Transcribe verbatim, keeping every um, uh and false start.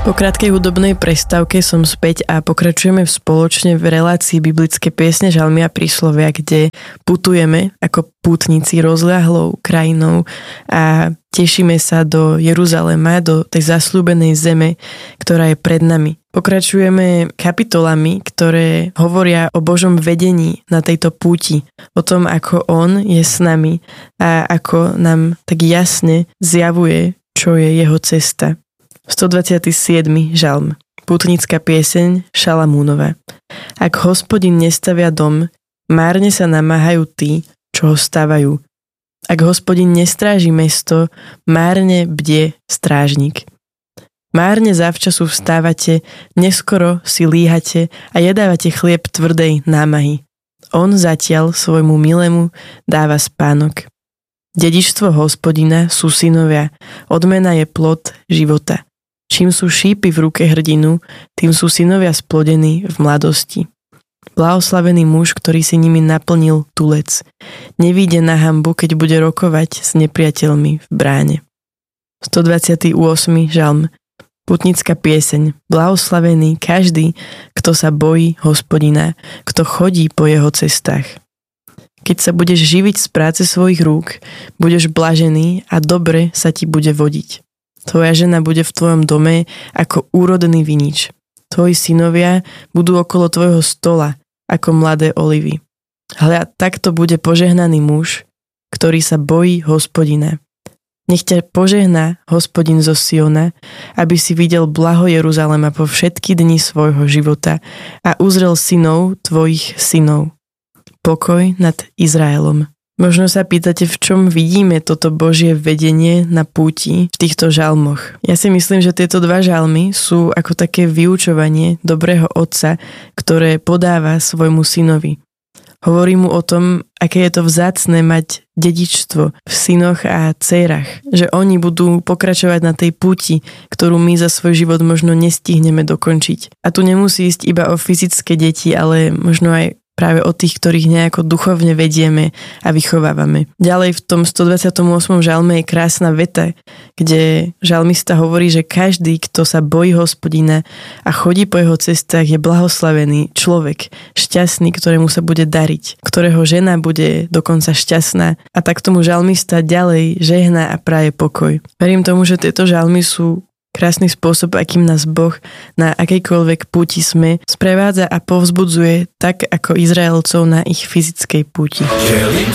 Po krátkej hudobnej prestávke som späť a pokračujeme v spoločne v relácii biblické piesne, žalmy a príslovia, kde putujeme ako pútnici rozľahlou krajinou a tešíme sa do Jeruzalema, do tej zasľúbenej zeme, ktorá je pred nami. Pokračujeme kapitolami, ktoré hovoria o Božom vedení na tejto púti, o tom, ako On je s nami a ako nám tak jasne zjavuje, čo je jeho cesta. stodvadsiaty siedmy žalm. Pútnická pieseň Šalamúnova. Ak Hospodin nestavia dom, márne sa namáhajú tí, čo ho stavajú. Ak Hospodin nestráži mesto, márne bdie strážnik. Márne zavčasu vstávate, neskoro si líhate a jedávate chlieb tvrdej námahy. On zatiaľ svojmu milému dáva spánok. Dedičstvo Hospodina sú synovia, odmena je plod života. Čím sú šípy v ruke hrdinu, tým sú synovia splodení v mladosti. Blahoslavený muž, ktorý si nimi naplnil tulec. Nevíde na hanbu, keď bude rokovať s nepriateľmi v bráne. stodvadsiaty ôsmy žalm. Putnická pieseň. Blahoslavený každý, kto sa bojí Hospodina, kto chodí po jeho cestách. Keď sa budeš živiť z práce svojich rúk, budeš blažený a dobre sa ti bude vodiť. Tvoja žena bude v tvojom dome ako úrodný vinič. Tvoji synovia budú okolo tvojho stola ako mladé olivy. Hľa, takto bude požehnaný muž, ktorý sa bojí Hospodina. Nech ťa požehná Hospodin zo Siona, aby si videl blaho Jeruzalema po všetky dni svojho života a uzrel synov tvojich synov. Pokoj nad Izraelom. Možno sa pýtate, v čom vidíme toto Božie vedenie na púti v týchto žalmoch. Ja si myslím, že tieto dva žalmy sú ako také vyučovanie dobrého otca, ktoré podáva svojmu synovi. Hovorí mu o tom, aké je to vzácne mať dedičstvo v synoch a dcérach, že oni budú pokračovať na tej púti, ktorú my za svoj život možno nestihneme dokončiť. A tu nemusí ísť iba o fyzické deti, ale možno aj práve o tých, ktorých nejako duchovne vedieme a vychovávame. Ďalej v tom stodvadsiatom ôsmom žalme je krásna veta, kde žalmista hovorí, že každý, kto sa bojí Hospodina a chodí po jeho cestách, je blahoslavený človek, šťastný, ktorému sa bude dariť, ktorého žena bude dokonca šťastná. A tak tomu žalmista ďalej žehná a praje pokoj. Verím tomu, že tieto žalmy sú krásny spôsob, akým nás Boh na akejkoľvek púti sme sprevádza a povzbudzuje tak ako Izraelcov na ich fyzickej púti. Želím